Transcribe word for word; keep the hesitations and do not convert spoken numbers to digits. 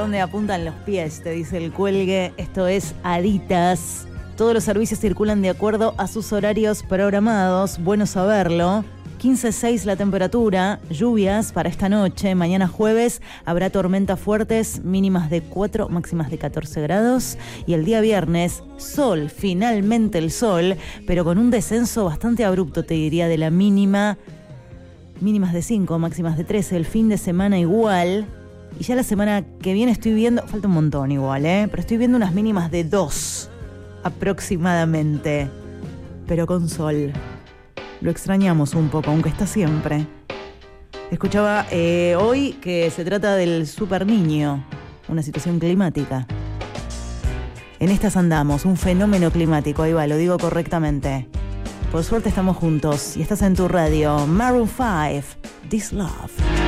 dónde apuntan los pies, te dice el cuelgue. Esto es Aditas. Todos los servicios circulan de acuerdo a sus horarios programados. Bueno saberlo. quince punto seis la temperatura, lluvias para esta noche. Mañana jueves habrá tormentas fuertes, mínimas de cuatro, máximas de catorce grados. Y el día viernes, sol, finalmente el sol, pero con un descenso bastante abrupto, te diría, de la mínima. Mínimas de cinco, máximas de trece. El fin de semana igual. Y ya la semana que viene estoy viendo, falta un montón igual, ¿eh? Pero estoy viendo unas mínimas de dos aproximadamente. Pero con sol. Lo extrañamos un poco, aunque está siempre. Escuchaba eh, hoy que se trata del super niño, una situación climática. En estas andamos, un fenómeno climático, ahí va, lo digo correctamente. Por suerte estamos juntos y estás en tu radio. Maroon five, This Love.